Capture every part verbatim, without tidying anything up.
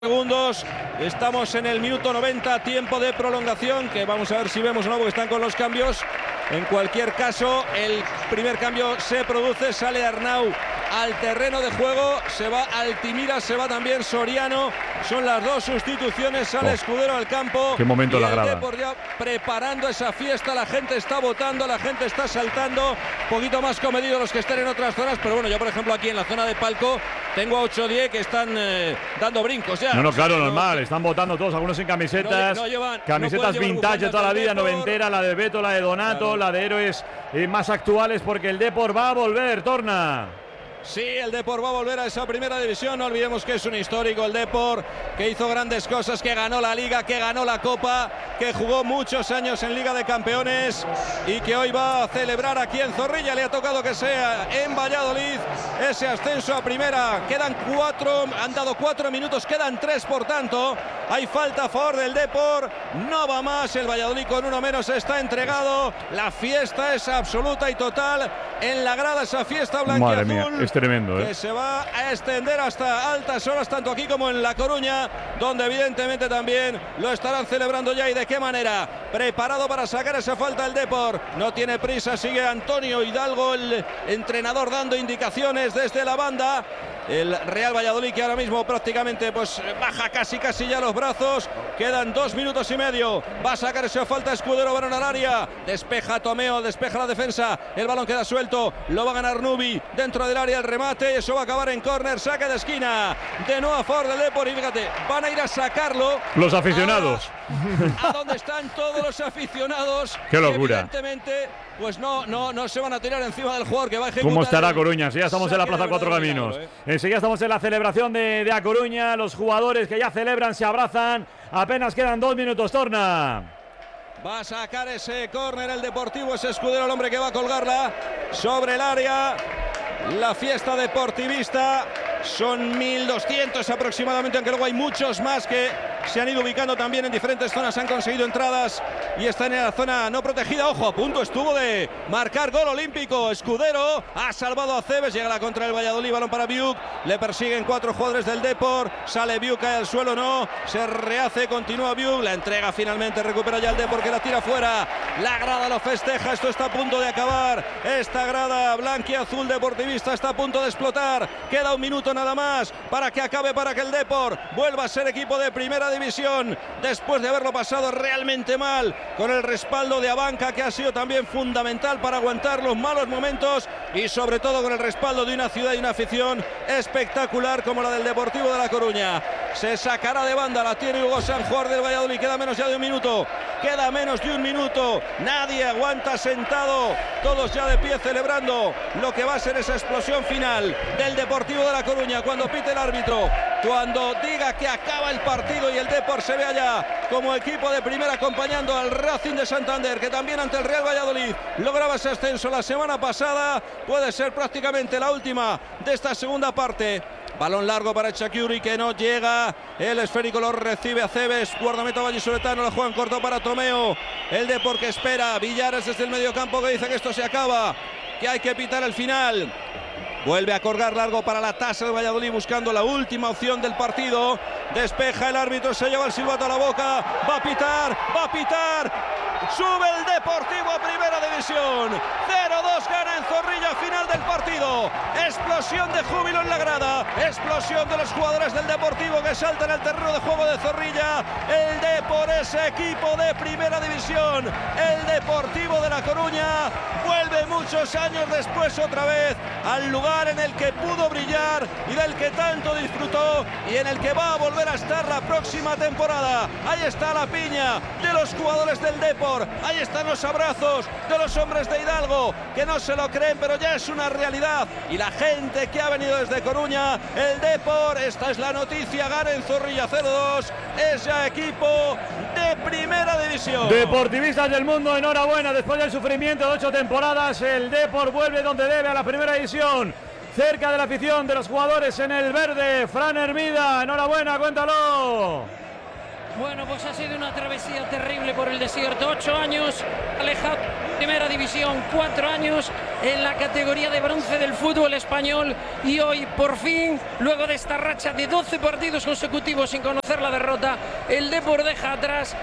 Segundos, estamos en el minuto noventa, tiempo de prolongación, que vamos a ver si vemos o no, porque están con los cambios. En cualquier caso, el primer cambio se produce, sale Arnau al terreno de juego, se va Altimira, se va también Soriano, son las dos sustituciones, sale oh, Escudero al campo. Qué momento y la el grada. Depor ya preparando esa fiesta, la gente está votando, la gente está saltando, un poquito más comedido los que están en otras zonas, pero bueno, yo por ejemplo aquí en la zona de palco tengo a ocho o diez que están eh, dando brincos ya. No, no, claro, no, normal, están votando todos, algunos en camisetas, no, no llevan, camisetas no vintage de toda la vida, Depor. noventera, la de Beto, la de Donato, claro, la de héroes eh, más actuales, porque el Depor va a volver, Torna. Sí, el Depor va a volver a esa primera división. No olvidemos que es un histórico el Depor, que hizo grandes cosas, que ganó la Liga, que ganó la Copa, que jugó muchos años en Liga de Campeones y que hoy va a celebrar aquí en Zorrilla. Le ha tocado que sea en Valladolid ese ascenso a primera. Quedan cuatro, han dado cuatro minutos, quedan tres por tanto. Hay falta a favor del Depor, no va más, el Valladolid con uno menos está entregado. La fiesta es absoluta y total en la grada, esa fiesta blanquiazul. Madre mía, es tremendo, ¿eh? Que se va a extender hasta altas horas, tanto aquí como en La Coruña, donde evidentemente también lo estarán celebrando ya. ¿Y de qué manera? Preparado para sacar esa falta el Depor, no tiene prisa, sigue Antonio Hidalgo, el entrenador, dando indicaciones desde la banda. El Real Valladolid, que ahora mismo prácticamente pues baja casi casi ya los brazos. Quedan dos minutos y medio. Va a sacar esa falta Escudero, balón al área. Despeja Tomeo, despeja la defensa. El balón queda suelto. Lo va a ganar Nubi dentro del área. El remate. Eso va a acabar en córner. Saque de esquina. De nuevo a favor del Depor. Y fíjate, van a ir a sacarlo. Los aficionados. A, a donde están todos los aficionados. Qué locura. Evidentemente, pues no, no, no se van a tirar encima del jugador que va a ejecutar. ¿Cómo estará Coruña? Si ya estamos en la Plaza Cuatro Caminos. Milagro, ¿eh? Enseguida estamos en la celebración de, de A Coruña. Los jugadores que ya celebran se abrazan. Apenas quedan dos minutos, Torna. Va a sacar ese córner el Deportivo, ese Escudero, el hombre que va a colgarla sobre el área. La fiesta deportivista. Son mil doscientos aproximadamente, aunque luego hay muchos más que se han ido ubicando también en diferentes zonas, han conseguido entradas y están en la zona no protegida. Ojo, a punto estuvo de marcar gol olímpico Escudero, ha salvado a Cebes, llega la contra del Valladolid, balón para Biuk, le persiguen cuatro jugadores del Depor, sale Biuk, cae al suelo, no, se rehace, continúa Biuk, la entrega finalmente, recupera ya el Depor que la tira fuera, la grada lo festeja, esto está a punto de acabar, esta grada blanquiazul deportivista está a punto de explotar, queda un minuto nada más para que acabe, para que el Depor vuelva a ser equipo de primera división después de haberlo pasado realmente mal, con el respaldo de Abanca, que ha sido también fundamental para aguantar los malos momentos, y sobre todo con el respaldo de una ciudad y una afición espectacular como la del Deportivo de La Coruña. Se sacará de banda, la tiene Hugo San, jugador del Valladolid, queda menos ya de un minuto, queda menos de un minuto, nadie aguanta sentado, todos ya de pie celebrando lo que va a ser esa explosión final del Deportivo de La Coruña. Cuando pite el árbitro, cuando diga que acaba el partido y el Depor se ve allá como equipo de primera acompañando al Racing de Santander, que también ante el Real Valladolid lograba ese ascenso la semana pasada, puede ser prácticamente la última de esta segunda parte. Balón largo para Chakiuri, que no llega, el esférico lo recibe a Cebes, guardameta vallisoletano, lo juegan corto para Tomeo, el Depor que espera, Villares desde el mediocampo que dice que esto se acaba, que hay que pitar el final. Vuelve a colgar largo para la tasa de Valladolid, buscando la última opción del partido. Despeja el árbitro, se lleva el silbato a la boca. Va a pitar, va a pitar. Sube el Deportivo a primera división. cero dos gana en Zorrilla, final del partido. Explosión de júbilo en la grada. Explosión de los jugadores del Deportivo que saltan al terreno de juego de Zorrilla. El Depor es equipo de primera división. El Deportivo de La Coruña vuelve muchos años después otra vez al lugar en el que pudo brillar y del que tanto disfrutó y en el que va a volver a estar la próxima temporada. Ahí está la piña de los jugadores del Depor, ahí están los abrazos de los hombres de Hidalgo, que no se lo creen, pero ya es una realidad, y la gente que ha venido desde Coruña. El Depor, esta es la noticia, gana en Zorrilla cero dos, es ya equipo de primera división. Deportivistas del mundo, enhorabuena, después del sufrimiento de ocho temporadas, el Depor vuelve donde debe, a la primera división, cerca de la afición de los jugadores en el verde. Fran Hermida, enhorabuena, cuéntalo. Bueno, pues ha sido una travesía terrible por el desierto, ocho años alejado Primera división, cuatro años en la categoría de bronce del fútbol español y hoy por fin, luego de esta racha de doce partidos consecutivos sin conocer la derrota, el Depor deja atrás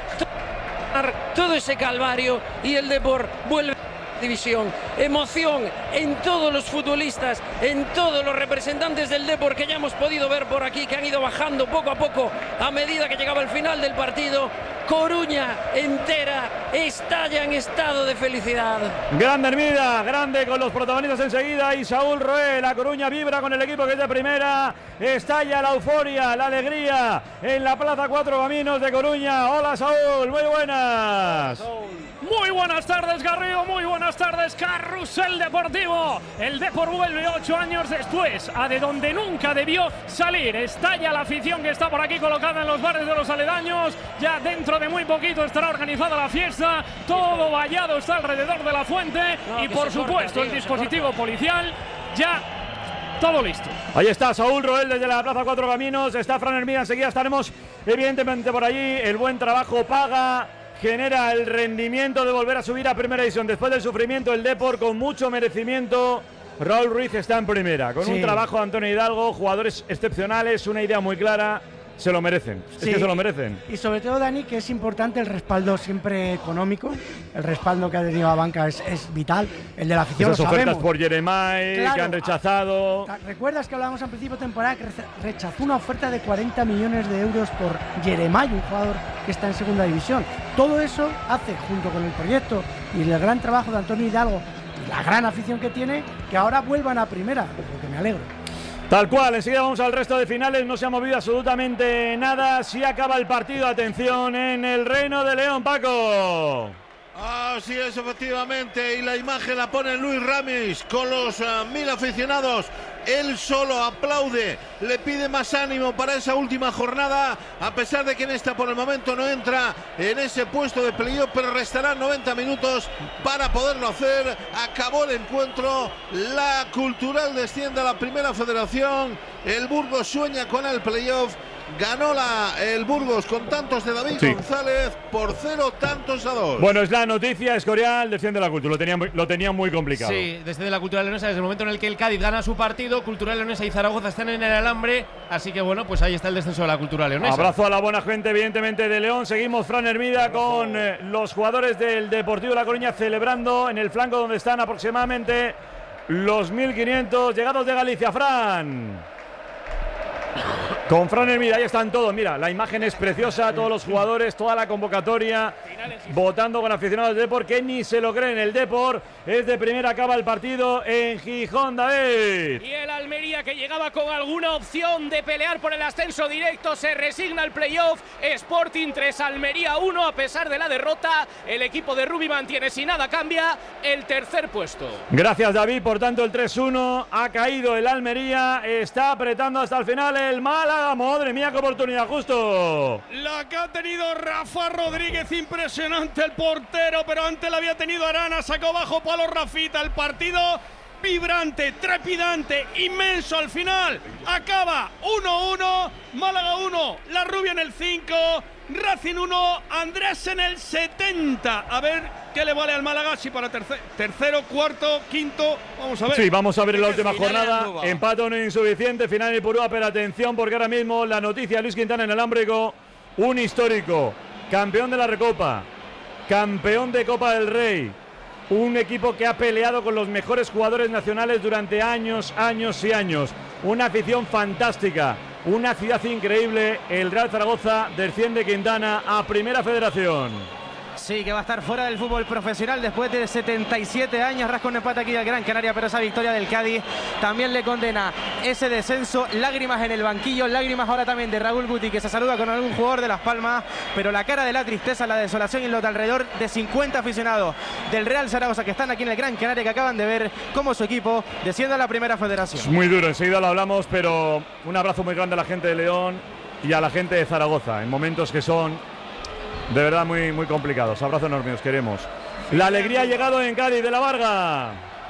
todo ese calvario y el Depor vuelve a la división. Emoción en todos los futbolistas, en todos los representantes del Depor que ya hemos podido ver por aquí, que han ido bajando poco a poco a medida que llegaba el final del partido. Coruña entera estalla en estado de felicidad. Grande Hermida, grande con los protagonistas enseguida y Saúl Roé. La Coruña vibra con el equipo que es de primera. Estalla la euforia, la alegría en la Plaza Cuatro Caminos de Coruña. Hola Saúl, muy buenas. Muy buenas tardes Garrido, muy buenas tardes Carrusel Deportivo. El Depor vuelve ocho años después a de donde nunca debió salir. Estalla la afición que está por aquí colocada en los bares de los aledaños. Ya dentro de muy poquito estará organizada la fiesta. Todo vallado está alrededor de la fuente no, y por supuesto corta, tío, el dispositivo policial ya todo listo. Ahí está Saúl Roel desde la Plaza Cuatro Caminos. Está Fran Hermida, enseguida estaremos evidentemente por allí. El buen trabajo paga, genera el rendimiento de volver a subir a primera división. Después del sufrimiento, el Depor con mucho merecimiento. Raúl Ruiz está en primera, con sí. un trabajo de Antonio Hidalgo, jugadores excepcionales, una idea muy clara. Se lo merecen, sí. es que se lo merecen. Y sobre todo, Dani, que es importante el respaldo siempre económico. El respaldo que ha tenido la banca es, es vital. El de la afición, esas lo ofertas sabemos. por Jeremai, claro, que han rechazado. A, ¿Recuerdas que hablábamos al principio de temporada que rechazó una oferta de cuarenta millones de euros por Jeremai, un jugador que está en segunda división? Todo eso hace, junto con el proyecto y el gran trabajo de Antonio Hidalgo y la gran afición que tiene, que ahora vuelvan a primera, por lo que me alegro. Tal cual, enseguida vamos al resto de finales, no se ha movido absolutamente nada, sí acaba el partido, atención, en el Reino de León, Paco. Así es, efectivamente, y la imagen la pone Luis Ramis con los uh, mil aficionados. Él solo aplaude, le pide más ánimo para esa última jornada, a pesar de que en esta por el momento no entra en ese puesto de playoff, pero restarán noventa minutos para poderlo hacer. Acabó el encuentro, la Cultural desciende a la Primera Federación, el Burgos sueña con el playoff. Ganó la, el Burgos con tantos de David sí. González por cero tantos a dos. Bueno, es la noticia, Escorial defiende la Cultura, lo tenía, muy, lo tenía muy complicado. Sí, desde la Cultural Leonesa, desde el momento en el que el Cádiz gana su partido, Cultural Leonesa y Zaragoza están en el alambre, así que bueno, pues ahí está el descenso de la Cultural Leonesa. Abrazo a la buena gente, evidentemente, de León. Seguimos, Fran Hermida, con eh, los jugadores del Deportivo La Coruña celebrando en el flanco donde están aproximadamente los mil quinientos llegados de Galicia. Fran. Con Fran Hermida, ahí están todos. Mira, la imagen es preciosa, todos los jugadores, toda la convocatoria, votando con aficionados del Depor, que ni se lo creen. El Depor es de primera, acaba el partido en Gijón, David. Y el Almería, que llegaba con alguna opción de pelear por el ascenso directo, se resigna al playoff. Sporting tres, Almería uno, a pesar de la derrota. El equipo de Rubi mantiene, si nada cambia, el tercer puesto. Gracias, David. Por tanto, el tres uno ha caído el Almería, está apretando hasta el final el Málaga. Madre mía, qué oportunidad, justo. La que ha tenido Rafa Rodríguez, impresionante el portero, pero antes la había tenido Arana, sacó bajo palo Rafita. El partido vibrante, trepidante, inmenso al final. Acaba uno uno, Málaga uno, La Rubia en el cinco, Racing uno, Andrés en el setenta. A ver qué le vale al Málaga, si para tercer, tercero, cuarto, quinto, vamos a ver. Sí, vamos a ver en la última jornada. Empate no insuficiente, final en Purúa, pero atención porque ahora mismo la noticia, Luis Quintana en el Alámbrico, un histórico, campeón de la Recopa, campeón de Copa del Rey, un equipo que ha peleado con los mejores jugadores nacionales durante años, años y años, una afición fantástica, una ciudad increíble. El Real Zaragoza desciende, Quintana, a Primera Federación. Sí, que va a estar fuera del fútbol profesional después de setenta y siete años. Rasca un empate aquí al Gran Canaria, pero esa victoria del Cádiz también le condena ese descenso. Lágrimas en el banquillo, lágrimas ahora también de Raúl Guti, que se saluda con algún jugador de Las Palmas, pero la cara de la tristeza, la desolación y los de alrededor de cincuenta aficionados del Real Zaragoza que están aquí en el Gran Canaria, que acaban de ver cómo su equipo desciende a la Primera Federación. Es muy duro, enseguida lo hablamos, pero un abrazo muy grande a la gente de León y a la gente de Zaragoza, en momentos que son de verdad muy, muy complicados. Abrazo enorme, os queremos. La alegría ha llegado en Cádiz, de la Varga.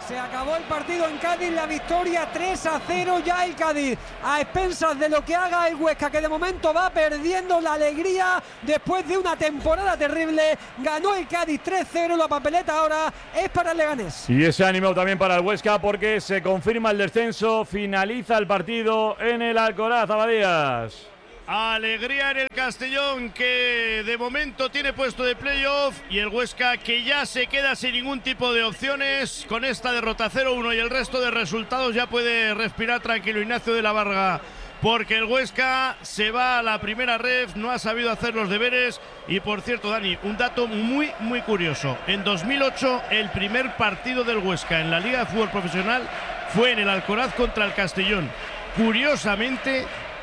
Se acabó el partido en Cádiz, la victoria tres a cero ya el Cádiz, a expensas de lo que haga el Huesca, que de momento va perdiendo la alegría después de una temporada terrible. Ganó el Cádiz tres cero, la papeleta ahora es para el Leganés. Y ese ánimo también para el Huesca porque se confirma el descenso, finaliza el partido en el Alcoraz, Abadías. Alegría en el Castellón, que de momento tiene puesto de playoff, y el Huesca, que ya se queda sin ningún tipo de opciones con esta derrota cero uno, y el resto de resultados ya puede respirar tranquilo Ignacio de la Varga, porque el Huesca se va a la primera ref, no ha sabido hacer los deberes. Y por cierto, Dani, un dato muy muy curioso: en dos mil ocho el primer partido del Huesca en la Liga de Fútbol Profesional fue en el Alcoraz contra el Castellón. Curiosamente,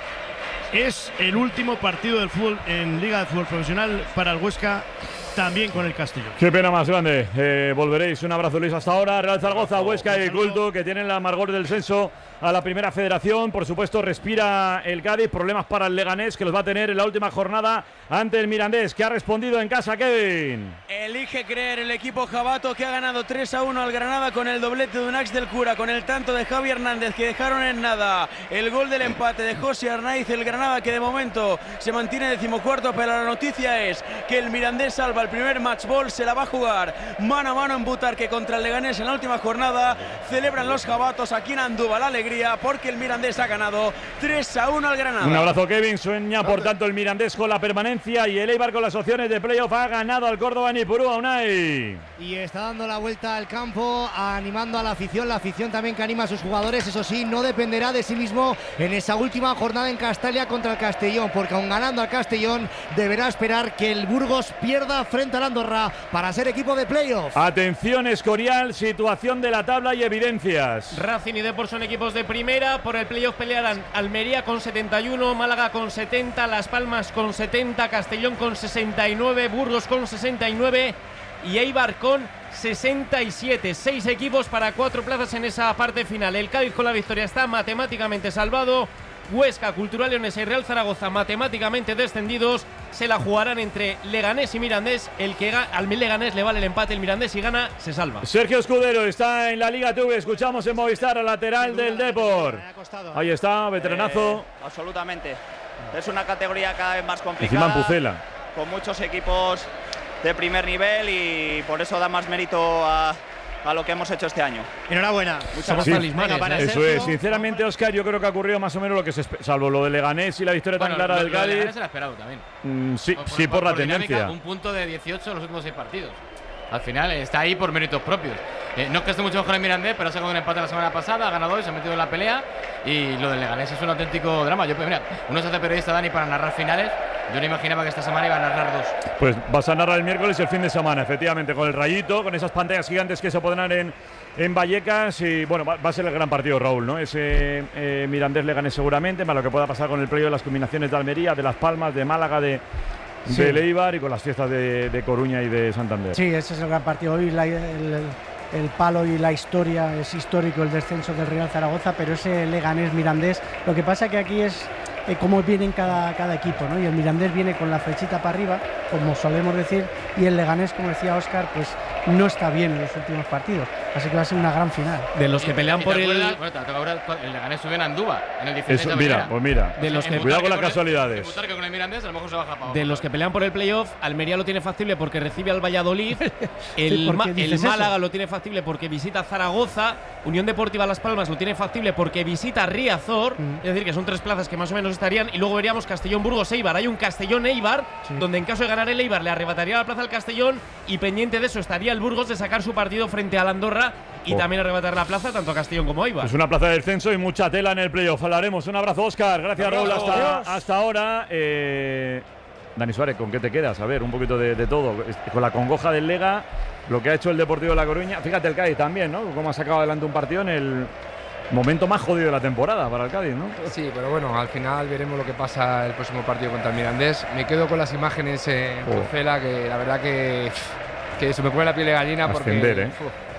es el último partido del fútbol en Liga de Fútbol Profesional para el Huesca, también con el Castellón. Qué pena más grande. Eh, volveréis. Un abrazo, Luis, hasta ahora. Real Zaragoza, Huesca y Culto, que tienen la amargor del censo a la primera federación. Por supuesto, respira el Cádiz. Problemas para el Leganés, que los va a tener en la última jornada ante el Mirandés, que ha respondido en casa, Kevin. Elige creer el equipo jabato, que ha ganado tres a uno al Granada con el doblete de Unax del Cura, con el tanto de Javi Hernández, que dejaron en nada el gol del empate de José Arnaiz. El Granada, que de momento se mantiene decimocuarto, pero la noticia es que el Mirandés salva el primer match ball, se la va a jugar mano a mano en Butarque contra el Leganés en la última jornada. Celebran los jabatos aquí en Andúba la alegría, porque el Mirandés ha ganado tres a uno al Granada. Un abrazo, Kevin. Sueña por tanto el Mirandés con la permanencia, y el Eibar con las opciones de playoff. Ha ganado al Córdoba en Ipurúa, Unai. Y está dando la vuelta al campo, animando a la afición, la afición también que anima a sus jugadores. Eso sí, no dependerá de sí mismo en esa última jornada en Castalia contra el Castellón, porque aun ganando al Castellón deberá esperar que el Burgos pierda frente al Andorra para ser equipo de playoff. Atención, Escorial, situación de la tabla y evidencias. Racing y Depor son equipos de primera. Por el playoff pelearán Almería con setenta y uno, Málaga con setenta, Las Palmas con setenta, Castellón con sesenta y nueve, Burgos con sesenta y nueve y Eibar con sesenta y siete. Seis equipos para cuatro plazas en esa parte final. El Cádiz con la victoria está matemáticamente salvado. Huesca, Cultural Leonesa y Real Zaragoza matemáticamente descendidos. Se la jugarán entre Leganés y Mirandés. El que ga- al Leganés le vale el empate, el Mirandés si gana se salva. Sergio Escudero está en la Liga T V. Escuchamos en Movistar al lateral del Depor. Ahí está, veteranazo. Eh, absolutamente. Es una categoría cada vez más Encima complicada, en Pucela. con muchos equipos de primer nivel, y por eso da más mérito a, a lo que hemos hecho este año. Enhorabuena. Muchas Sí, gracias. Venga, para eso Sergio. es. Sinceramente, Óscar, yo creo que ha ocurrido más o menos lo que se espe- salvo lo de Leganés y la victoria tan Bueno, clara lo- del lo de Cádiz. Leganés era esperado también. Mm, sí, sí, por, la dinámica, tendencia. Un punto de dieciocho en los últimos seis partidos. Al final está ahí por méritos propios. Eh, no es que esté mucho mejor en Mirandés, pero ha sacado un empate la semana pasada, ha ganado hoy, se ha metido en la pelea. Y lo del Leganés es un auténtico drama. Yo, pues, mira, uno se hace periodista, Dani, para narrar finales. Yo no imaginaba que esta semana iba a narrar dos. Pues vas a narrar el miércoles y el fin de semana, efectivamente, con el Rayito, con esas pantallas gigantes que se pondrán en, en Vallecas. Y bueno, va, va a ser el gran partido, Raúl, ¿no? Ese eh, Mirandés Leganés seguramente, más lo que pueda pasar con el playoff de las combinaciones de Almería, de Las Palmas, de Málaga, de, Sí. de Eibar, y con las fiestas de, de Coruña y de Santander. Sí, ese es el gran partido. Hoy la- el, el palo y la historia, es histórico el descenso del Real Zaragoza, pero ese Leganés Mirandés, lo que pasa que aquí es eh, cómo vienen cada, cada equipo, ¿no? Y el Mirandés viene con la flechita para arriba, como solemos decir, y el Leganés, como decía Óscar, pues no está bien en los últimos partidos, así que va a ser una gran final. De los que pelean por el… Bueno, te toca ahora el Leganés subió en Andúba, en el dieciséis Eso, de mira, primera. pues mira, De los que- cuidado con las el- en casualidades. Butarque con el Mirandés, a lo mejor se baja para abajo. De los que pelean por el playoff, Almería lo tiene factible porque recibe al Valladolid, el, Sí, ¿por Ma- qué el dices eso? Málaga lo tiene factible porque visita Zaragoza, Unión Deportiva Las Palmas lo tiene factible porque visita Riazor, Mm. es decir, que son tres plazas que más o menos estarían, y luego veríamos Castellón-Burgos-Eibar. Hay un Castellón-Eibar, donde en caso de ganar el Eibar le arrebataría la plaza al Castellón, y pendiente de eso estaría el Burgos de sacar su partido frente al Andorra y Oh. también arrebatar la plaza tanto a Castellón como a Eibar. Es una plaza de descenso y mucha tela en el playoff. Hablaremos. Un abrazo, Óscar. Gracias, Raúl. Abrazo. Hasta, Adiós. hasta ahora. Eh, Dani Suárez, ¿con qué te quedas? A ver, un poquito de, de todo. Con la congoja del Lega, lo que ha hecho el Deportivo de La Coruña. Fíjate el Cádiz también, ¿no? Cómo ha sacado adelante un partido en el momento más jodido de la temporada para el Cádiz, ¿no? Sí, pero bueno, al final veremos lo que pasa el próximo partido contra el Mirandés. Me quedo con las imágenes en Oh. Pucela, que la verdad que, que se me pone la piel de gallina porque Ascender, ¿eh? uf,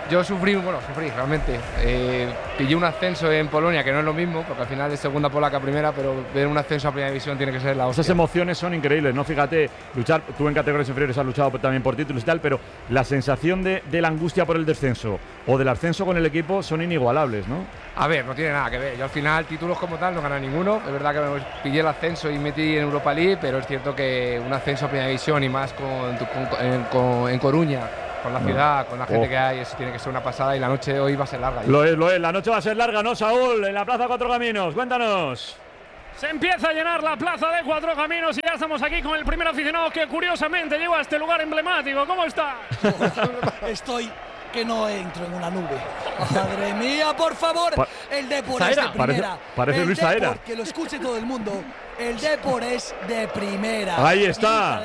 Yo sufrí, bueno, sufrí realmente. Eh, pillé un ascenso en Polonia, que no es lo mismo, porque al final es segunda polaca primera, pero ver un ascenso a primera división tiene que ser la hostia. Esas emociones son increíbles, ¿no? Fíjate, luchar, tú en categorías inferiores has luchado también por títulos y tal, pero la sensación de, de la angustia por el descenso o del ascenso con el equipo son inigualables, ¿no? A ver, no tiene nada que ver. Yo al final títulos como tal no gané ninguno. Es verdad que me pillé el ascenso y metí en Europa League, pero es cierto que un ascenso a primera división y más con, con, en, con, en Coruña, con la ciudad, con la gente oh. que hay, eso tiene que ser una pasada y la noche de hoy va a ser larga. Lo es, lo es, la noche va a ser larga, ¿no, Saúl? En la Plaza Cuatro Caminos, cuéntanos. Se empieza a llenar la Plaza de Cuatro Caminos y ya estamos aquí con el primer aficionado que curiosamente lleva a este lugar emblemático. ¿Cómo está? Estoy que no entro en una nube. Madre mía, por favor. Pa el Depor es de primera. Parece, parece Luis Saera. Que lo escuche todo el mundo. El Depor es de primera. Ahí está.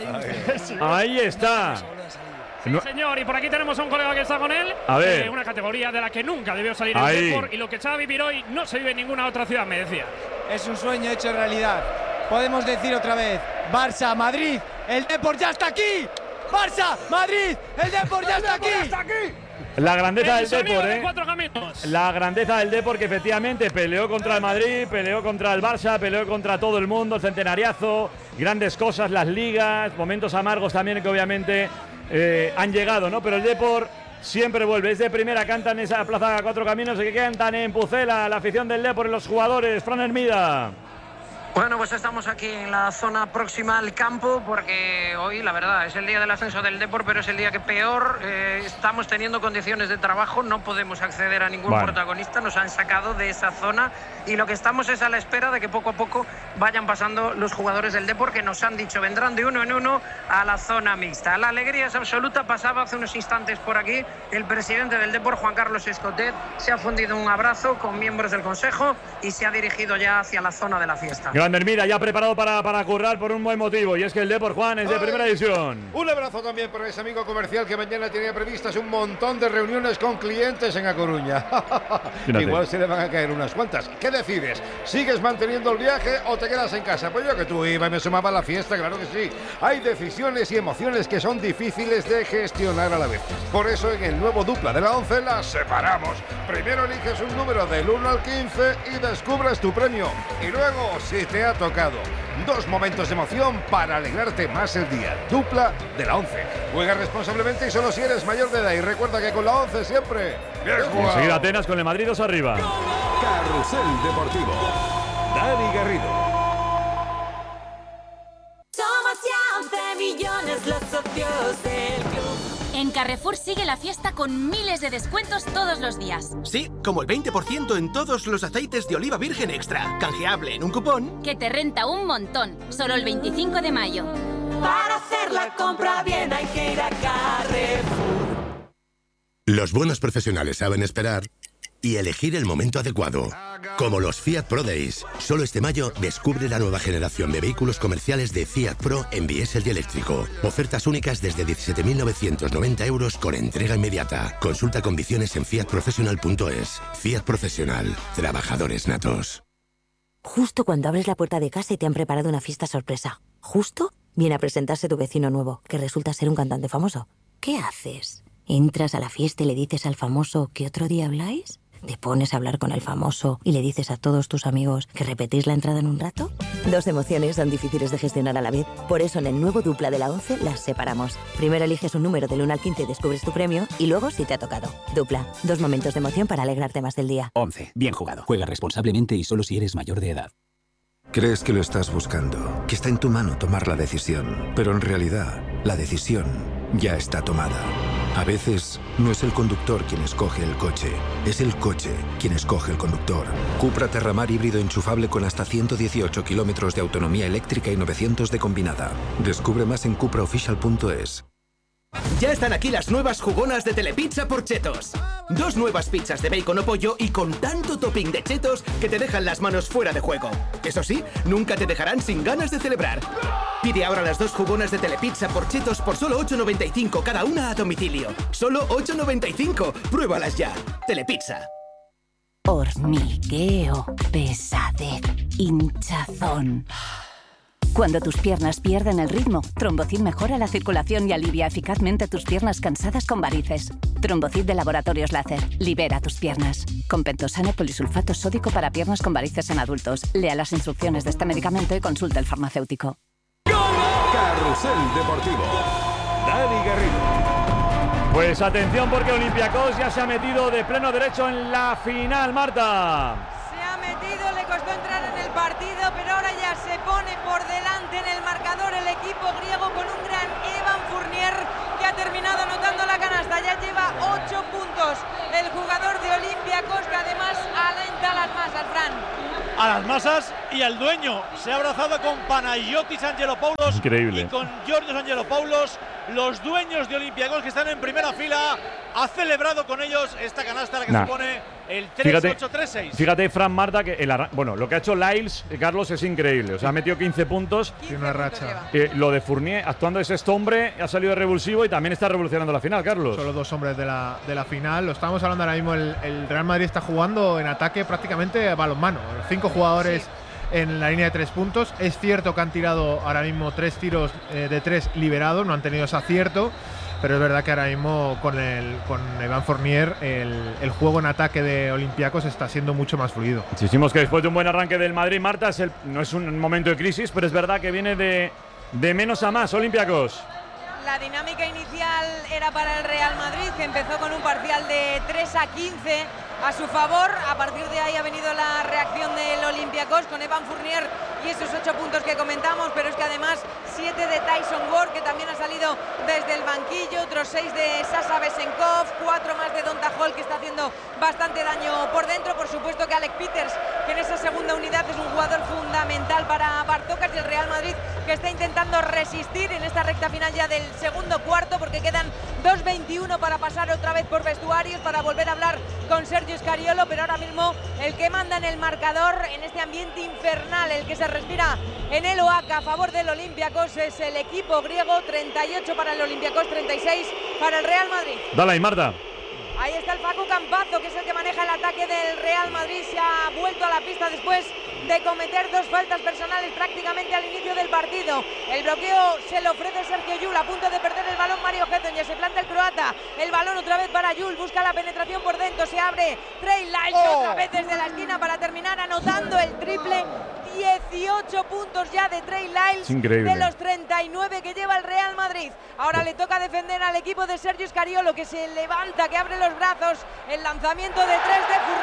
Ahí está. Sí, no. señor, y por aquí tenemos a un colega que está con él. A ver. Eh, una categoría de la que nunca debió salir Ahí. el Depor. Y lo que se va a vivir hoy no se vive en ninguna otra ciudad, me decía. Es un sueño hecho realidad. Podemos decir otra vez: Barça, Madrid, el Depor ya está aquí. Barça, Madrid, el Depor ya está aquí. Ya está aquí. La grandeza el del Depor, de ¿eh? Cuatro Caminos. La grandeza del Depor, que efectivamente peleó contra el Madrid, peleó contra el Barça, peleó contra todo el mundo, el centenariazo, grandes cosas, las ligas, momentos amargos también que obviamente eh, han llegado, ¿no? Pero el Depor siempre vuelve, es de primera, cantan esa Plaza Cuatro Caminos, que cantan en Pucela, la afición del Depor y los jugadores. Fran Hermida. Bueno, pues estamos aquí en la zona próxima al campo porque hoy, la verdad, es el día del ascenso del Depor, pero es el día que peor eh, estamos teniendo condiciones de trabajo, no podemos acceder a ningún bueno. protagonista, nos han sacado de esa zona y lo que estamos es a la espera de que poco a poco vayan pasando los jugadores del Depor, que nos han dicho vendrán de uno en uno a la zona mixta. La alegría es absoluta, pasaba hace unos instantes por aquí el presidente del Depor, Juan Carlos Escotet, se ha fundido un abrazo con miembros del Consejo y se ha dirigido ya hacia la zona de la fiesta. Grande Hermida, ya preparado para, para currar por un buen motivo, y es que el Depor, Juan, es de primera división. Un abrazo también para ese amigo comercial que mañana tenía previstas un montón de reuniones con clientes en A Coruña. Igual se le van a caer unas cuantas. ¿Qué decides? ¿Sigues manteniendo el viaje o te quedas en casa? Pues yo que tú iba y me sumaba a la fiesta, claro que sí. Hay decisiones y emociones que son difíciles de gestionar a la vez. Por eso en el nuevo dupla de la once las separamos. Primero eliges un número del uno al quince y descubres tu premio. Y luego, si te ha tocado, dos momentos de emoción para alegrarte más el día. Dupla de la once. Juega responsablemente y solo si eres mayor de edad. Y recuerda que con la once siempre bien jugado. Enseguida Atenas con el Madrid dos arriba. Carrusel Deportivo. Dani Garrido. Somos ya once millones los socios del club. En Carrefour sigue la fiesta con miles de descuentos todos los días. Sí, como el veinte por ciento en todos los aceites de oliva virgen extra. Canjeable en un cupón que te renta un montón. Solo el veinticinco de mayo. Para hacer la compra bien hay que ir a Carrefour. Los buenos profesionales saben esperar y elegir el momento adecuado. Como los Fiat Pro Days. Solo este mayo descubre la nueva generación de vehículos comerciales de Fiat Pro en diésel y eléctrico. Ofertas únicas desde diecisiete mil novecientos noventa euros con entrega inmediata. Consulta condiciones en fiat professional punto es. Fiat Profesional. Trabajadores natos. Justo cuando abres la puerta de casa y te han preparado una fiesta sorpresa. Justo viene a presentarse tu vecino nuevo, que resulta ser un cantante famoso. ¿Qué haces? ¿Entras a la fiesta y le dices al famoso que otro día habláis? ¿Te pones a hablar con el famoso y le dices a todos tus amigos que repetís la entrada en un rato? Dos emociones son difíciles de gestionar a la vez. Por eso en el nuevo dupla de la once las separamos. Primero eliges un número del uno al quince y descubres tu premio. Y luego si te ha tocado. Dupla. Dos momentos de emoción para alegrarte más del día. once. Bien jugado. Juega responsablemente y solo si eres mayor de edad. Crees que lo estás buscando, que está en tu mano tomar la decisión. Pero en realidad, la decisión ya está tomada. A veces, no es el conductor quien escoge el coche, es el coche quien escoge el conductor. Cupra Terramar híbrido enchufable con hasta ciento dieciocho kilómetros de autonomía eléctrica y novecientos de combinada. Descubre más en cupra oficial punto es. Ya están aquí las nuevas jugonas de Telepizza por Chetos. Dos nuevas pizzas de bacon o pollo y con tanto topping de chetos que te dejan las manos fuera de juego. Eso sí, nunca te dejarán sin ganas de celebrar. Pide ahora las dos jugonas de Telepizza por Chetos por solo ocho noventa y cinco cada una a domicilio. Solo ocho noventa y cinco. Pruébalas ya. Telepizza. Hormigueo, pesadez, hinchazón. Cuando tus piernas pierden el ritmo, Trombocid mejora la circulación y alivia eficazmente tus piernas cansadas con varices. Trombocid de Laboratorios Láser. Libera tus piernas. Con pentosano polisulfato sódico para piernas con varices en adultos. Lea las instrucciones de este medicamento y consulte al farmacéutico. Carrusel Deportivo. Dani Garrido. Pues atención porque Olympiacos ya se ha metido de pleno derecho en la final, Marta. Se ha metido, le costó entrar en el partido, pero ahora ya se pone por delante en el marcador el equipo griego con un gran Evan Fournier que ha terminado anotando la canasta. Ya lleva ocho puntos el jugador de Olympiacos, que además alenta a las masas, Fran. A las masas y al dueño. Se ha abrazado con Panagiotis Angelopoulos. Increíble. Y con Georgios Angelopoulos, los dueños de Olympiacos que están en primera fila. Ha celebrado con ellos esta canasta, la que nah. supone el tres ocho tres seis. Fíjate, Fran, Marta, que el bueno, lo que ha hecho Lyles, Carlos, es increíble. O sea, ha metido quince puntos. Tiene una racha. Eh, lo de Fournier, actuando de sexto hombre, ha salido revulsivo y también está revolucionando la final, Carlos. Son los dos hombres de la, de la final. Lo estamos hablando ahora mismo. El, el Real Madrid está jugando en ataque prácticamente a balonmano. Cinco jugadores sí. en la línea de tres puntos. Es cierto que han tirado ahora mismo tres tiros eh, de tres liberados. No han tenido ese acierto. Pero es verdad que ahora mismo con, el, con Evan Fournier el, el juego en ataque de Olympiacos está siendo mucho más fluido. Decimos que después de un buen arranque del Madrid, Marta, es el, no es un momento de crisis, pero es verdad que viene de, de menos a más Olympiacos. La dinámica inicial era para el Real Madrid, que empezó con un parcial de tres a quince a su favor. A partir de ahí ha venido la reacción del Olympiacos con Evan Fournier y esos ocho puntos que comentamos, pero es que además siete de Tyson Ward, que también ha salido desde el banquillo, otros seis de Sasha Besenkov, cuatro más de Donta Hall, que está haciendo bastante daño por dentro. Por supuesto que Alec Peters, que en esa segunda unidad es un jugador fundamental para Bartocas, y el Real Madrid, que está intentando resistir en esta recta final ya del segundo cuarto, porque quedan dos veintiuno para pasar otra vez por vestuarios, para volver a hablar con Sergio Scariolo, pero ahora mismo el que manda en el marcador en este ambiente infernal, el que se respira en el Oaca a favor del Olympiacos, es el equipo griego. Treinta y ocho para el Olympiacos, treinta y seis para el Real Madrid. Dale ahí, Marta. Ahí está el Facu Campazzo, que es el que maneja el ataque del Real Madrid. Se ha vuelto a la pista después de cometer dos faltas personales prácticamente al inicio del partido. El bloqueo se lo ofrece Sergio Llull, a punto de perder el balón Mario Gedon, ya se planta el croata. El balón otra vez para Llull, busca la penetración por dentro, se abre Trey Lyles oh. otra vez desde la esquina para terminar anotando el triple. dieciocho puntos ya de Trey Lyles de los treinta y nueve que lleva el Real Madrid. Ahora le toca defender al equipo de Sergio Scariolo, que se levanta, que abre los brazos. El lanzamiento de tres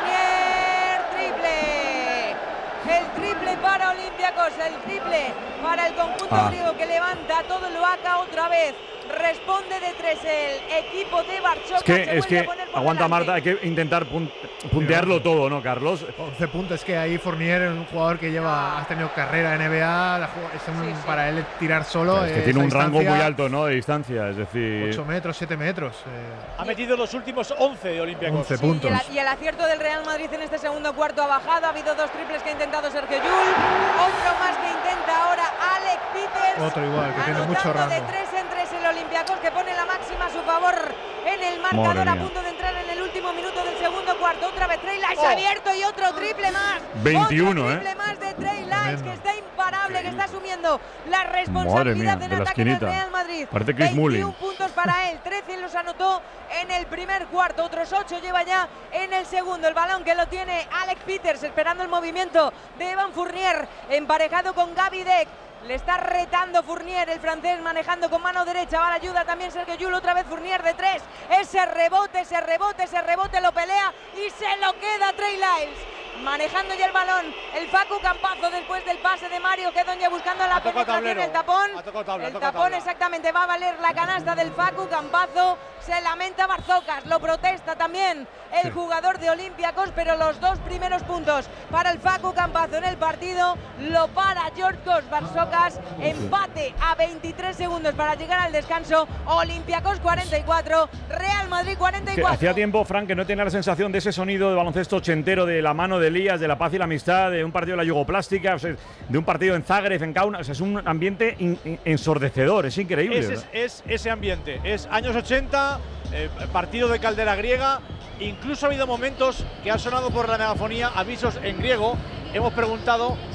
de Fournier, triple. El triple para Olympiacos, el triple para el conjunto ah. griego, que levanta todo el Oaca otra vez. Responde de tres el equipo de Barchoca. Es que, es que aguanta, Marta, hay que intentar pun puntearlo todo, ¿no, Carlos? once puntos, es que ahí Fournier es un jugador que lleva, ha tenido carrera en N B A, es un, sí, sí. para él tirar solo. Claro, es que tiene un rango muy alto, ¿no?, de distancia, es decir… ocho metros, siete metros. Eh. Ha metido los últimos once de Olympiacos. once puntos. Sí, y, el, y el acierto del Real Madrid en este segundo cuarto ha bajado. Ha habido dos triples que ha intentado Sergio Llull, otro más que intenta ahora Alec Peters. Otro igual, que tiene mucho rango. De tres en tres el Olympiacos, que pone la máxima a su favor en el marcador, a punto de entrar en el último minuto del segundo cuarto. Otra vez Trey Lyles oh. abierto y otro triple más. veintiuno, otro triple ¿eh? más de Trey Lyles, que está imparable, que está asumiendo la responsabilidad mía, en ataque del Real Madrid. Parece Chris Mullin. veintiún puntos para él, trece los anotó en el primer cuarto, otros ocho lleva ya en el segundo. El balón que lo tiene Alec Peters, esperando el movimiento de Evan Fournier, emparejado con Gaby Deck. Le está retando Fournier, el francés, manejando con mano derecha. Va la ayuda también Sergio Llull, otra vez Fournier de tres. Ese rebote, ese rebote, ese rebote lo pelea y se lo queda Trey Lyles. Manejando ya el balón, el Facu Campazzo después del pase de Mario Gedon, ya buscando la penetración, el tapón. Tabla, el tapón tabla. Exactamente, va a valer la canasta del Facu Campazzo. Se lamenta Barzocas, lo protesta también el jugador de Olympiacos, pero los dos primeros puntos para el Facu Campazzo en el partido lo para Georgios Barzocas. Empate a veintitrés segundos para llegar al descanso. Olympiacos cuarenta y cuatro, Real Madrid cuarenta y cuatro. Hacía tiempo, Frank, que no tenía la sensación de ese sonido de baloncesto ochentero, de la mano de Elías, de la paz y la amistad, de un partido de la Yugoplástica, o sea, de un partido en Zagreb, en Kaunas. O sea, es un ambiente in, in, ensordecedor, es increíble. Es, es, es ese ambiente, es años ochenta, eh, partido de caldera griega. Incluso ha habido momentos que han sonado por la megafonía avisos en griego. Hemos preguntado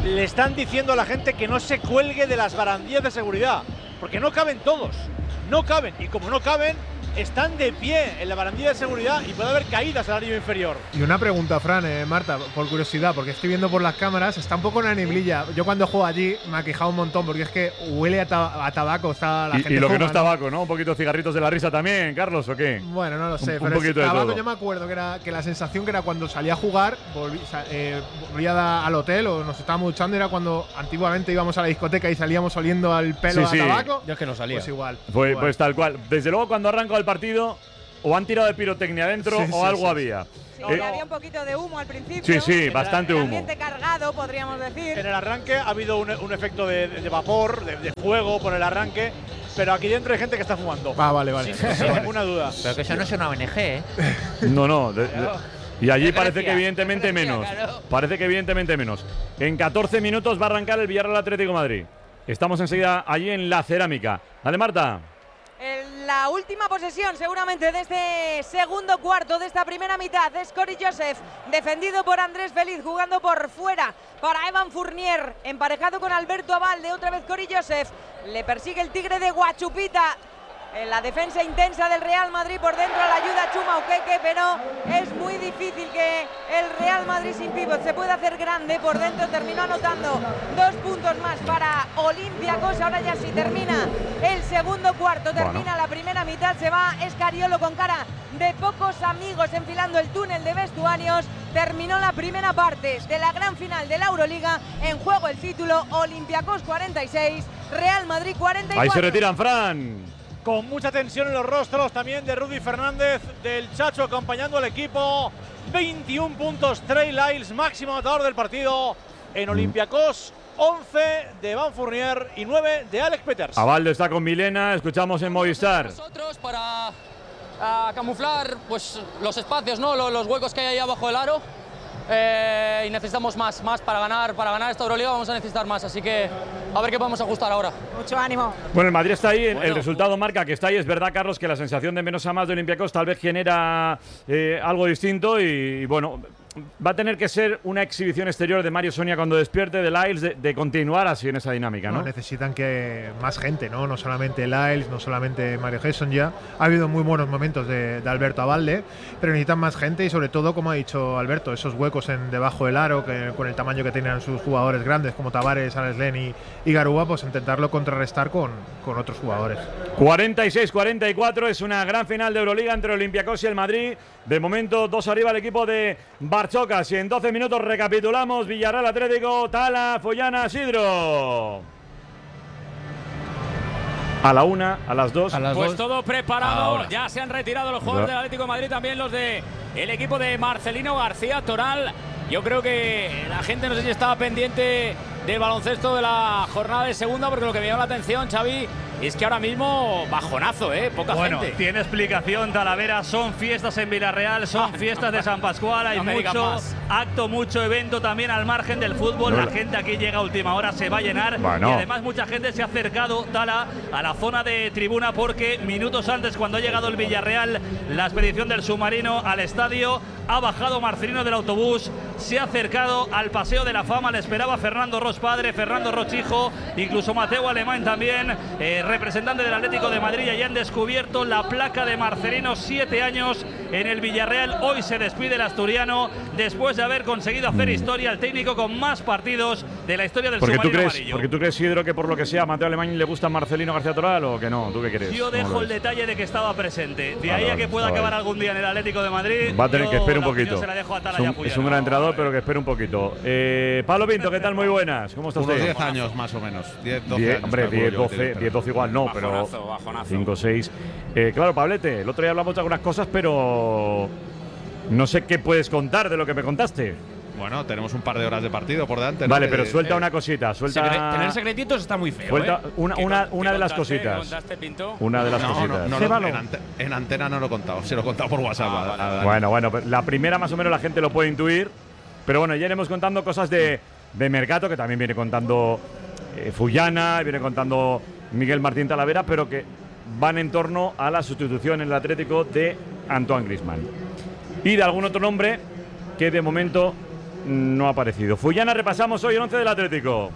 le están diciendo a la gente que no se cuelgue de las barandillas de seguridad, porque no caben todos, no caben, y como no caben, están de pie en la barandilla de seguridad y puede haber caídas al área inferior. Y una pregunta, Fran, eh, Marta, por curiosidad, porque estoy viendo por las cámaras, está un poco una neblilla. Yo cuando juego allí me ha quejado un montón, porque es que huele a, ta a tabaco, está la y, gente y lo que no fuma, es tabaco, ¿no? Un poquito de cigarritos de la risa también, Carlos, ¿o qué? Bueno, no lo sé, un, pero un poquito el de tabaco todo. yo me acuerdo que era que la sensación que era cuando salía a jugar, volví, eh, volvía al hotel o nos estábamos duchando, era cuando antiguamente íbamos a la discoteca y salíamos oliendo al pelo sí, a sí. tabaco. Yo es que no salía. Pues igual. Pues, igual. pues tal cual. Desde luego cuando arrancó el partido, o han tirado de pirotecnia adentro Sí, o sí, algo sí, había. Sí, Eh, había un poquito de humo al principio. Sí, sí, bastante el humo. ambiente cargado, podríamos decir. En el arranque ha habido un, un efecto de, de vapor, de, de fuego por el arranque, pero aquí dentro hay gente que está fumando. Ah, vale, vale. Sin, sin ninguna duda. Pero que eso no es una O N G, ¿eh? No, no. de- de- y allí Grecia, parece que evidentemente Grecia, menos. claro. Parece que evidentemente menos. En catorce minutos va a arrancar el Villarreal Atlético de Madrid. Estamos enseguida allí en la Cerámica. Dale, Marta. En la última posesión seguramente de este segundo cuarto de esta primera mitad es Cory Joseph, defendido por Andrés Feliz, jugando por fuera para Evan Fournier, emparejado con Alberto Abalde, otra vez Cory Joseph, le persigue el Tigre de Guachupita. En la defensa intensa del Real Madrid, por dentro la ayuda Chuma Ukeke, pero es muy difícil que el Real Madrid sin pívot se pueda hacer grande. Por dentro terminó anotando dos puntos más para Olympiacos. Ahora ya sí termina el segundo cuarto, termina Bueno. la primera mitad, se va Escariolo con cara de pocos amigos enfilando el túnel de vestuarios. Terminó la primera parte de la gran final de la Euroliga. En juego el título, Olympiacos cuarenta y seis, Real Madrid cuarenta y cuatro. Ahí se retiran, Fran. Con mucha tensión en los rostros también de Rudy Fernández, del Chacho acompañando al equipo. veintiún puntos, Trey Lyles, máximo anotador del partido en Olympiacos. once de Van Fournier y nueve de Alex Peters. Abalde está con Milena, escuchamos en Movistar. Nosotros para a camuflar pues, los espacios, ¿no? los, los huecos que hay ahí abajo del aro. Eh, y necesitamos más, más para ganar, para ganar esta Euroliga vamos a necesitar más, así que a ver qué podemos ajustar ahora. Mucho ánimo. Bueno, el Madrid está ahí, el, Bueno. el resultado marca que está ahí. Es verdad, Carlos, que la sensación de menos a más de Olympiacos tal vez genera eh, algo distinto y, y bueno, va a tener que ser una exhibición exterior de Mario Sonia cuando despierte, de Lyles, de, de continuar así en esa dinámica, ¿no? No, necesitan que más gente, ¿no? No solamente Lyles, no solamente Mario Gesson ya. Ha habido muy buenos momentos de, de Alberto Abalde, pero necesitan más gente y sobre todo, como ha dicho Alberto, esos huecos en debajo del aro, que con el tamaño que tienen sus jugadores grandes como Tavares, Alex Len y, y Garúa, pues intentarlo contrarrestar con, con otros jugadores. cuarenta y seis cuarenta y cuatro, es una gran final de Euroliga entre Olympiacos y el Madrid. De momento, dos arriba el equipo de Barchocas. Y en doce minutos recapitulamos: Villarreal Atlético, Tala, Follana, Sidro. A la una, a las dos. Pues todo preparado, Ahora. ya se han retirado los jugadores del Atlético de Madrid, también los de el equipo de Marcelino García Toral. Yo creo que la gente no sé si estaba pendiente del baloncesto de la jornada de segunda, porque lo que me llama la atención, Xavi, es que ahora mismo bajonazo, ¿eh? Poca bueno, gente. tiene explicación, Talavera. Son fiestas en Villarreal, son fiestas de San Pascual. Hay No me digas mucho más. acto, mucho evento también al margen del fútbol. La gente aquí llega a última hora, se va a llenar. Bueno. Y además mucha gente se ha acercado, Tala, a la zona de tribuna, porque minutos antes, cuando ha llegado el Villarreal, la expedición del submarino al estadio, ha bajado Marcelino del autobús, se ha acercado al Paseo de la Fama, le esperaba Fernando Ros padre, Fernando Ros hijo, incluso Mateo Alemán también, eh, representante del Atlético de Madrid. Y han descubierto la placa de Marcelino, siete años en el Villarreal. Hoy se despide el asturiano después de haber conseguido hacer historia, el técnico con más partidos de la historia del Porque tú, submarino crees, amarillo. porque tú crees, Sidro, que por lo que sea a Mateo Alemán le gusta Marcelino García Toral o que no. ¿Tú qué crees? Yo ¿Cómo dejo lo el ves? detalle de que estaba presente. De Vale, ahí a vale, que pueda está acabar bien. algún día en el Atlético de Madrid. Va a tener yo que esperar un la opinión poquito. Se la dejo a Tala Es y a un, Puyol. es un gran entrenador, pero que espere un poquito. Eh, Pablo Pinto, ¿qué tal? Muy buenas. ¿Cómo está Unos usted? diez años más o menos. diez, doce diez, años. hombre, calculo diez, yo, doce, tiene que diez, doce igual no, Bajonazo, pero bajonazo. cinco, seis. Eh, claro, Pablete, el otro día hablamos de algunas cosas, pero no sé qué puedes contar de lo que me contaste. Bueno, tenemos un par de horas de partido por delante. ¿no? Vale, Que- pero suelta eh, una cosita, suelta. Secre- tener secretitos está muy feo. Suelta ¿eh? una, ¿Qué una, con- una qué de las contaste? ¿Qué cositas. contaste, Pinto? Una de las no, cositas. No, no, no, en, ante- en antena no lo he contado, se lo he contado por WhatsApp. Ah, a- vale, a Dani. Bueno, bueno, pero la primera más o menos la gente lo puede intuir, pero bueno, ya iremos contando cosas de, de Mercato, que también viene contando eh, Fullana, viene contando Miguel Martín Talavera, pero que van en torno a la sustitución en el Atlético de Antoine Griezmann. Y de algún otro nombre que de momento no ha aparecido. Fullana, repasamos hoy el once del Atlético.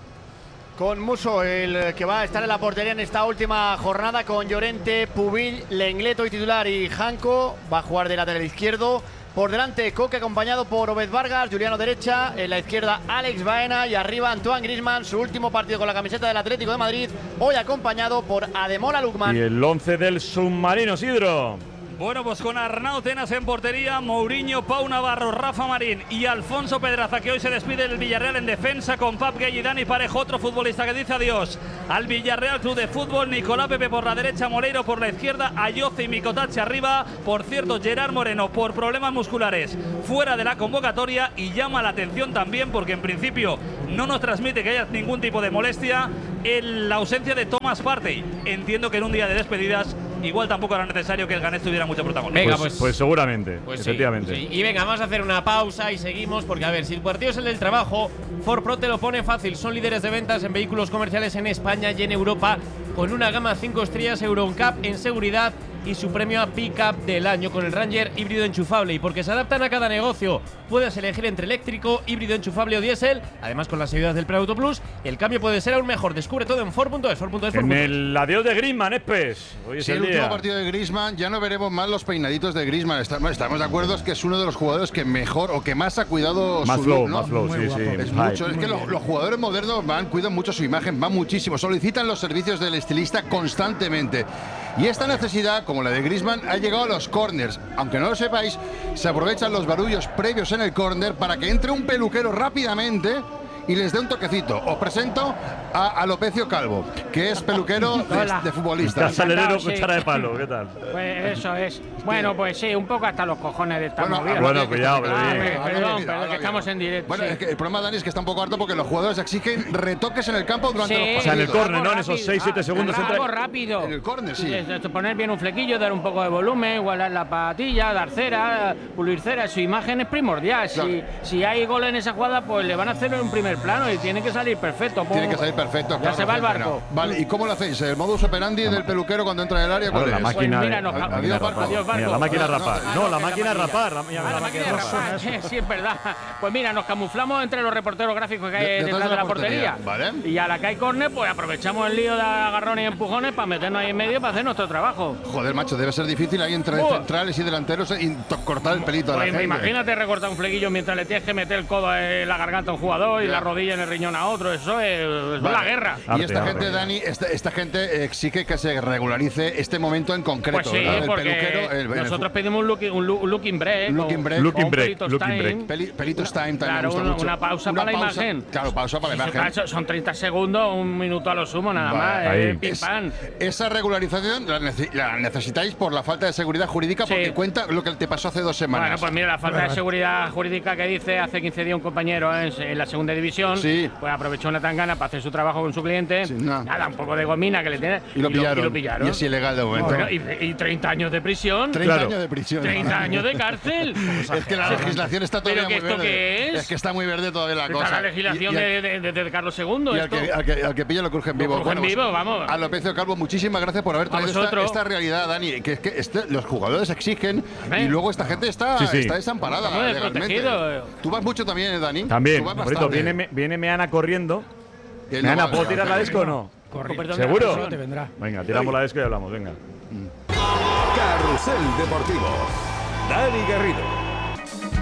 Con Muso, el que va a estar en la portería en esta última jornada, con Llorente, Pubil, Lenglet hoy titular y Janko va a jugar de lateral izquierdo. Por delante, Coque acompañado por Obed Vargas, Juliano derecha, en la izquierda Alex Baena y arriba Antoine Griezmann, su último partido con la camiseta del Atlético de Madrid, hoy acompañado por Ademola Lookman. Y el once del submarino, Sidro. Bueno, pues con Arnau Tenas en portería, Mourinho, Pau Navarro, Rafa Marín y Alfonso Pedraza, que hoy se despide del Villarreal en defensa, con Pap Gay y Dani Parejo, otro futbolista que dice adiós al Villarreal Club de Fútbol. Nicolás Pepe por la derecha, Moleiro por la izquierda, Ayoce y Micotache arriba. Por cierto, Gerard Moreno, por problemas musculares, fuera de la convocatoria, y llama la atención también porque en principio no nos transmite que haya ningún tipo de molestia en la ausencia de Thomas Partey. Entiendo que en un día de despedidas igual tampoco era necesario que el Ganés tuviera mucho protagonismo. Venga, pues, pues, pues seguramente, pues efectivamente. Sí, sí. Y venga, vamos a hacer una pausa y seguimos, porque a ver, si el partido es el del trabajo, Ford Pro te lo pone fácil. Son líderes de ventas en vehículos comerciales en España y en Europa, con una gama cinco estrellas Euro N C A P en seguridad y su premio a Pickup del año con el Ranger híbrido enchufable. Y porque se adaptan a cada negocio, puedes elegir entre eléctrico, híbrido enchufable o diésel. Además, con las ayudas del Preauto Plus, el cambio puede ser aún mejor. Descubre todo en Ford punto es. Ford punto es. En el adiós de Griezmann, Espes. Hoy es sí, el, el día. último partido de Griezmann, ya no veremos más los peinaditos de Griezmann. Estamos, estamos de acuerdo, es que es uno de los jugadores que mejor o que más ha cuidado más su flow, look, ¿no? Más flow, muy sí, guapo. sí. Es mucho, es que los, los jugadores modernos van, cuidan mucho su imagen, van muchísimo, solicitan los servicios del estilista constantemente. Y esta necesidad, como la de Griezmann, ha llegado a los corners. Aunque no lo sepáis, se aprovechan los barullos previos en el córner para que entre un peluquero rápidamente y les dé un toquecito. Os presento a Alopecio Calvo, que es peluquero de, de futbolistas. Casalerero con cara de palo, ¿qué tal? Pues eso es. Bueno, pues sí, un poco hasta los cojones de esta bueno, movida. Bueno, cuidado, pero ah, bien. Perdón, bien, pero es que bien. estamos en directo. Bueno, sí. es que el problema, Dani, es que está un poco harto porque los jugadores exigen retoques en el campo durante Sí, los partidos. O sea, en el córner, ¿no? En rápido. esos seis siete Ah, segundos. algo entra... rápido. En el córner, sí. Es- es poner bien un flequillo, dar un poco de volumen, igualar la patilla, dar cera, pulir cera. Su imagen es primordial. Si, Claro. si hay gol en esa jugada, pues le van a hacer en primer plano y tiene que salir perfecto. Tiene que salir perfecto. Ya claro, se va el siempre, barco. no. Vale, ¿y cómo lo hacéis? ¿El modus operandi del peluquero cuando entra en el área? Claro, ¿Cuál la es? máquina, Pues mira, de- nos- la máquina adiós, de barco, rapar. adiós, barco. Mira, la máquina de Ah, rapar. no, No, no, la que máquina de la rapar. la- Ah, la la máquina de rapar. Sí, sí, es verdad. Pues mira, nos camuflamos entre los reporteros gráficos que hay De- detrás detrás de la portería. Vale. Y a la que hay córner, pues aprovechamos el lío de agarrones y empujones para meternos ahí en medio para hacer nuestro trabajo. Joder, macho, debe ser difícil ahí entre Oh. centrales y delanteros y to- cortar el pelito a la Pues gente. imagínate recortar un flequillo mientras le tienes que meter el codo en la garganta a un jugador y Ya. la rodilla en el riñón a otro. Eso es, es Vale. la guerra. Y esta Arte, gente, arte. Dani, esta, esta gente exige que se regularice este momento en concreto. Pues sí, ¿verdad? El porque peluquero, el, el- nosotros pedimos un looking, un, look- un looking break. Looking o- break. o Looking un break, pelitos looking time. break. Peli- Pelitos time también Claro, me gusta una, mucho. una pausa para la pausa- imagen. Claro, pausa para la Eso, imagen. claro, son treinta segundos, un minuto a lo sumo, nada Vale, más. ahí. eh, pim, Es- pam. esa regularización la, nece- la necesitáis por la falta de seguridad jurídica, Sí. porque cuenta lo que te pasó hace dos semanas. Bueno, pues mira, la falta de seguridad jurídica que dice hace quince días un compañero en, en la segunda división, Sí. pues aprovechó una tangana para hacer su trabajo con su cliente. Sí, no. Nada, un poco de gomina que le tiene. Y lo pillaron. Y lo pillaron. Y es ilegal de momento. Bueno, y, y treinta años de prisión. treinta Claro. años de prisión. treinta años de cárcel. Es que la legislación está todavía ¿Pero que muy esto verde. qué es? Es que está muy verde todavía la Está cosa. la legislación Y- y al- de, de, de- de Carlos segundo. Y al esto. que, al, que, al que pilla lo cruje en Lo vivo. cruje en pues, vivo, vamos. A Alopecio Calvo, muchísimas gracias por haber A traído esta, vosotros. esta realidad, Dani. Que es que este- los jugadores exigen Hombre. y luego esta gente está, Sí, sí. está desamparada Estamos legalmente. desprotegidos. Tú vas mucho también, ¿eh, Dani? También, Tú vas bonito. bastante. Viene, Me- viene Meana corriendo. Que no Meana, va- ¿puedo tirar la disco o no? Con perdón de la ¿Seguro? expresión, te vendrá. Venga, tiramos la disco y hablamos, venga. Carrusel Deportivo. Dani Garrido.